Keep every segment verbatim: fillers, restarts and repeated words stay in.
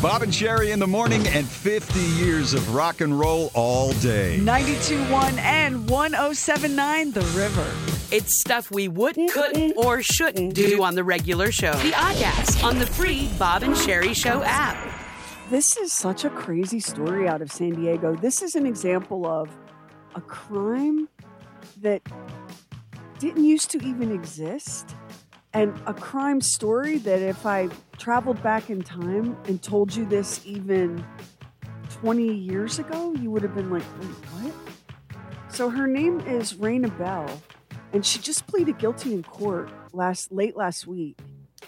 Bob and Sherry in the morning and fifty years of rock and roll all day. ninety-two point one and one oh seven point nine The River. It's stuff we wouldn't, couldn't, or shouldn't do on the regular show. The Oddcast on the free Bob and Sherry Show app. This is such a crazy story out of San Diego. This is an example of a crime that didn't used to even exist. And a crime story that if I traveled back in time and told you this even twenty years ago, you would have been like, wait, what? So her name is Raina Bell, and she just pleaded guilty in court last late last week.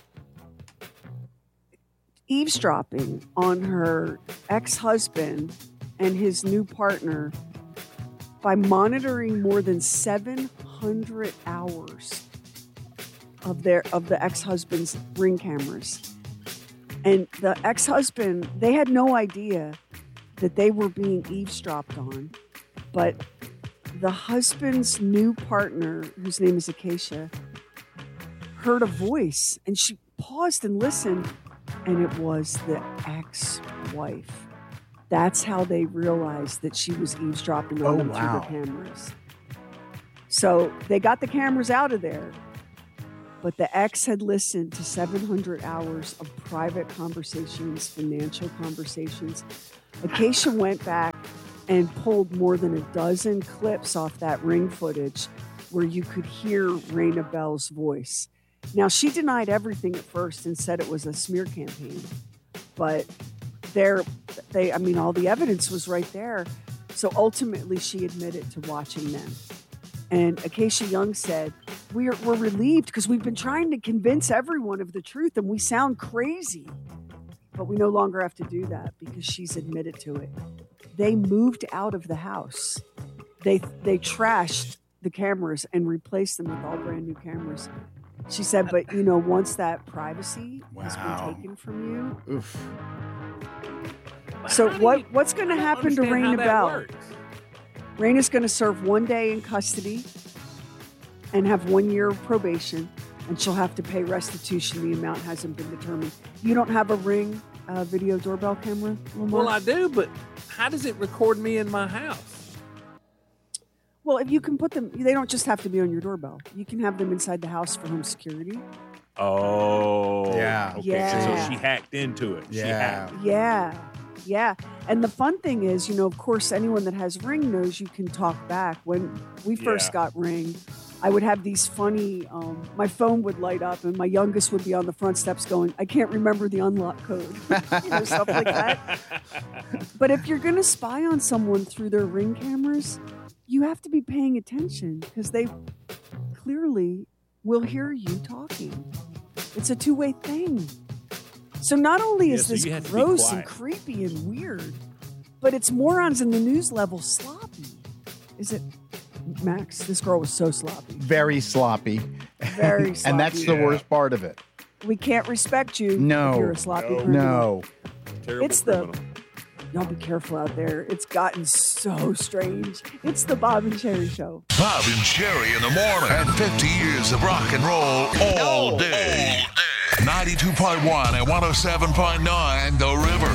Eavesdropping on her ex-husband and his new partner by monitoring more than seven hundred hours of their of the ex-husband's Ring cameras. And the ex-husband, they had no idea that they were being eavesdropped on, but the husband's new partner, whose name is Acacia, heard a voice, and she paused and listened, and it was the ex-wife. That's how they realized that she was eavesdropping on Oh, them wow. through the cameras. So they got the cameras out of there, but the ex had listened to seven hundred hours of private conversations, financial conversations. Acacia went back and pulled more than a dozen clips off that Ring footage where you could hear Raina Bell's voice. Now, she denied everything at first and said it was a smear campaign, but there, they, I mean, all the evidence was right there. So ultimately, she admitted to watching them. And Acacia Young said, we're, we're relieved because we've been trying to convince everyone of the truth and we sound crazy. But we no longer have to do that because she's admitted to it. They moved out of the house. They they trashed the cameras and replaced them with all brand new cameras. She said, but you know, once that privacy Wow. has been taken from you. Oof. So How do what you- what's going to I don't happen to understand how Raina that Bell? works. Raina's going to serve one day in custody and have one year of probation, and she'll have to pay restitution. The amount hasn't been determined. You don't have a Ring uh, video doorbell camera, Lamar? Well, I do, but how does it record me in my house? Well, if you can put them, they don't just have to be on your doorbell. You can have them inside the house for home security. Oh, Yeah. Okay, Yeah. so she hacked into it. She Yeah. hacked. Yeah. Yeah. And the fun thing is, you know, of course, anyone that has Ring knows you can talk back. When we first Yeah. got Ring, I would have these funny, um, my phone would light up and my youngest would be on the front steps going, I can't remember the unlock code, you know, stuff like that. But if you're going to spy on someone through their Ring cameras, you have to be paying attention because they clearly will hear you talking. It's a two-way thing. So not only Yeah, is so this you have to be gross and quiet. creepy and weird, but it's morons in the news level sloppy. Is it, Max? This girl was so sloppy. Very sloppy. Very sloppy. And that's the Yeah. worst part of it. We can't respect you No. if you're a sloppy No. criminal. No. Terrible It's the- criminal. Y'all be careful out there. It's gotten so strange. It's the Bob and Sherry Show. Bob and Sherry in the morning. And fifty years of rock and roll all day. ninety-two point one and one oh seven point nine The River.